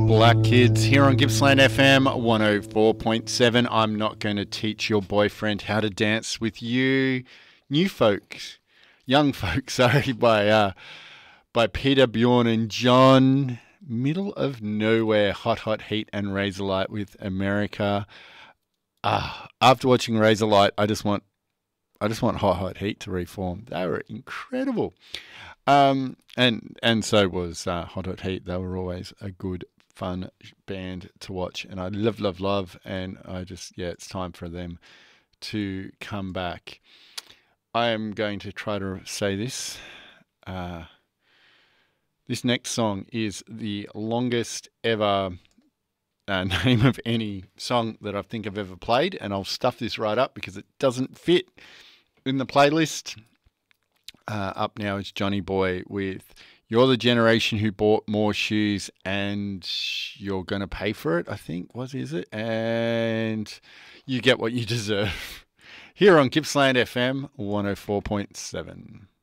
Black Kids here on Gippsland FM 104.7. I'm not going to teach your boyfriend how to dance with you. Young folks, sorry, by Peter, Bjorn and John. Middle of Nowhere, Hot Hot Heat and Razorlight with America. After watching Razorlight, I just want Hot Hot Heat to reform. They were incredible. And so was Hot Hot Heat. They were always a good, fun band to watch. And I love. And it's time for them to come back. I am going to try to say this. This next song is the longest ever name of any song that I think I've ever played. And I'll stuff this right up because it doesn't fit in the playlist. Up now is Johnny Boy with You're the Generation Who Bought More Shoes and You're Gonna Pay For It, I think. Is it? And You Get What You Deserve. Here on Gippsland FM 104.7.